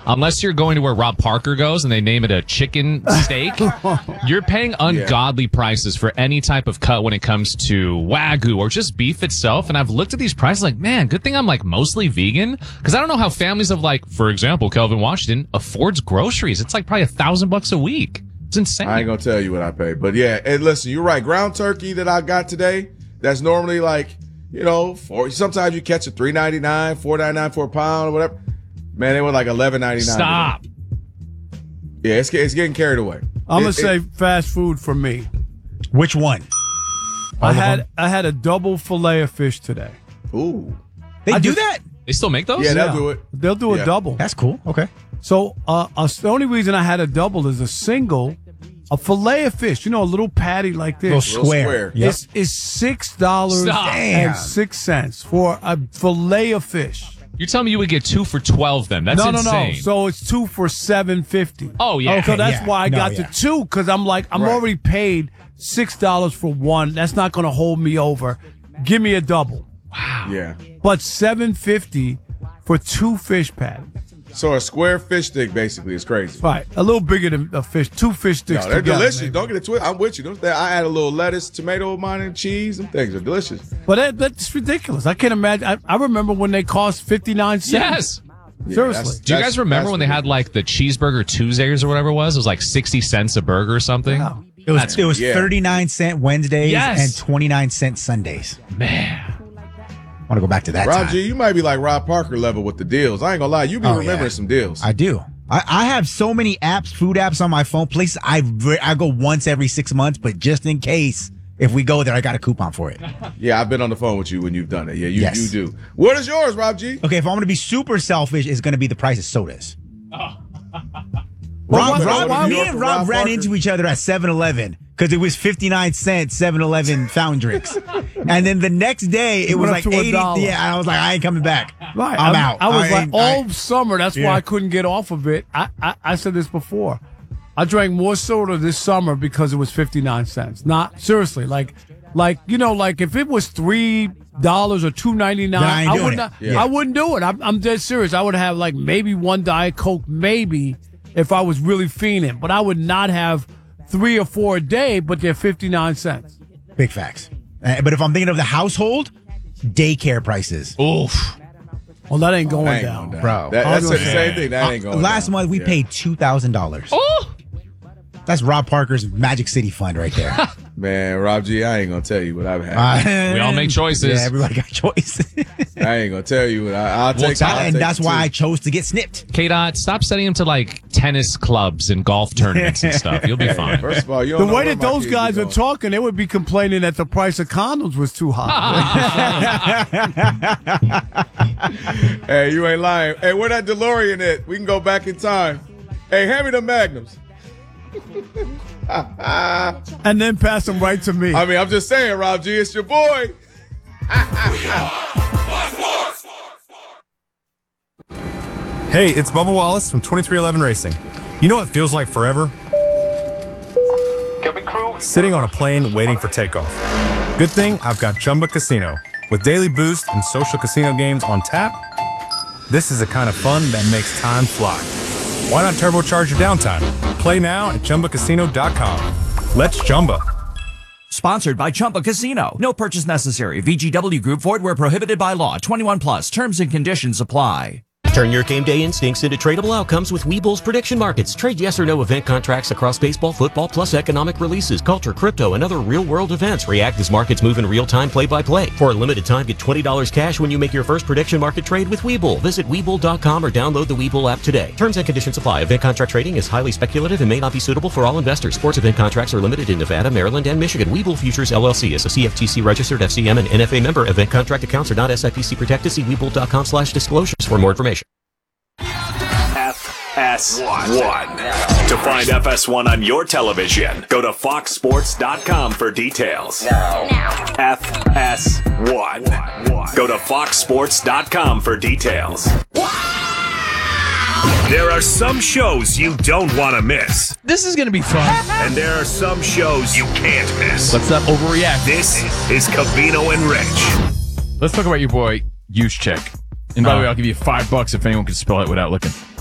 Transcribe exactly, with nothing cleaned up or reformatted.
unless you're going to where Rob Parker goes and they name it a chicken steak, you're paying ungodly yeah. prices for any type of cut when it comes to Wagyu or just beef itself. And I've looked at these prices like, man, good thing I'm like mostly vegan, because I don't know how families of like, for example, Kelvin Washington affords groceries. It's like probably a thousand bucks a week. It's insane. I ain't gonna tell you what I pay, but yeah, and listen, you're right. Ground turkey that I got today, that's normally like, you know, four, sometimes you catch a three ninety-nine, four ninety-nine for a pound or whatever. Man, they were like eleven ninety-nine. Stop. Yeah, it's, it's getting carried away. I'm it, gonna say it, fast food for me. Which one? I had I had a double fillet of fish today. Ooh, they I do just, that? They still make those? Yeah, they'll yeah. do it. They'll do a yeah. double. That's cool. Okay. So uh, uh, the only reason I had a double is a single, a fillet of fish. You know, a little patty like this. Little square. square. Yep. Is is six dollars and six cents for a fillet of fish. You're telling me you would get two for twelve then? That's no, insane. No, no, So it's two for seven fifty. Oh, yeah. Okay, so that's yeah. why I no, got yeah. the two, because I'm like, I'm right. already paid six dollars for one. That's not going to hold me over. Give me a double. Wow. Yeah. But seven fifty for two fish patties. So a square fish stick basically is crazy. Right, a little bigger than a fish. Two fish sticks. No, they're together, delicious. maybe. Don't get it twisted. I'm with you. Those, I add a little lettuce, tomato of mine, and cheese. Them things are delicious. But that, that's ridiculous. I can't imagine. I, I remember when they cost fifty-nine cents. Yes. Seriously. Yeah, Do you guys remember when they had like the cheeseburger Tuesdays or whatever it was? It was like sixty cents a burger or something. Yeah. It was That's- it was yeah. thirty-nine cent Wednesdays Yes. and twenty-nine cent Sundays. Man. I want to go back to that Rob time. G, you might be like Rob Parker level with the deals. I ain't gonna lie, you be Oh, remembering yeah. some deals. I do. I, I have so many apps, food apps on my phone. Places I I go once every six months, but just in case, if we go there, I got a coupon for it. Yeah, I've been on the phone with you when you've done it. Yeah, you, Yes. you do. What is yours, Rob G? Okay, if I'm going to be super selfish, it's going to be the price of sodas. Well, Rob, why- Rob, why- me why- and Rob Rob ran Parker? into each other at seven eleven because it was fifty-nine cent seven eleven fountain drinks. And then the next day, it was went like up to a eighty. dollar. Yeah, and I was like, I ain't coming back. Right. I'm I, out. I was I like, ain't- all I- summer, that's Yeah. why I couldn't get off of it. I, I, I said this before. I drank more soda this summer because it was fifty-nine cents. Not, seriously, like, like you know, like if it was three dollars or two ninety-nine, Then I ain't I doing would it. not, Yeah. I wouldn't do it. I'm, I'm dead serious. I would have like maybe one Diet Coke, maybe, if I was really fiending. But I would not have three or four a day, but they're fifty-nine cents. Big facts. Uh, but if I'm thinking of the household, daycare prices. Oof. Well, that ain't going That ain't down. going down. Bro. That, I that's was the gonna same say- thing. That ain't going Last down. month, we Yeah. paid two thousand dollars. Oh. That's Rob Parker's Magic City Fund right there. Man, Rob G, I ain't gonna tell you what I've had. We all make choices. Yeah, everybody got choices. I ain't gonna tell you what I, I'll Well, take. Todd, I'll and take that's two. why I chose to get snipped. K-Dot, stop sending him to like tennis clubs and golf tournaments and stuff. You'll be fine. First of all, you The don't know way where that my those kids guys be are going. talking, they would be complaining that the price of condoms was too high. Hey, you ain't lying. Hey, where that DeLorean at? We can go back in time. Hey, hand me the Magnums. And then pass them right to me. I mean, I'm just saying, Rob G, it's your boy. Hey, it's Bubba Wallace from twenty-three eleven Racing. You know what feels like forever? Sitting on a plane waiting for takeoff. Good thing I've got Chumba Casino. With daily boost and social casino games on tap, this is the kind of fun that makes time fly. Why not turbocharge your downtime? Play now at Chumba Casino dot com. Let's Chumba. Sponsored by Chumba Casino. No purchase necessary. V G W Group. Void where prohibited by law. twenty-one plus. Terms and conditions apply. Turn your game day instincts into tradable outcomes with Webull's prediction markets. Trade yes or no event contracts across baseball, football, plus economic releases, culture, crypto, and other real-world events. React as markets move in real time, play-by-play. For a limited time, get twenty dollars cash when you make your first prediction market trade with Webull. Visit Webull dot com or download the Webull app today. Terms and conditions apply. Event contract trading is highly speculative and may not be suitable for all investors. Sports event contracts are limited in Nevada, Maryland, and Michigan. Webull Futures L L C is a C F T C registered F C M and N F A member. Event contract accounts are not S I P C protected. See Webull dot com slash disclosures for more information. F S one. To find F S one on your television, go to fox sports dot com for details. F S one. Go to fox sports dot com for details. There are some shows you don't want to miss. This is going to be fun. And there are some shows you can't miss. Let's not overreact. This is Covino and Rich. Let's talk about your boy, Juszczyk. And by the way, I'll give you five bucks if anyone can spell it without looking.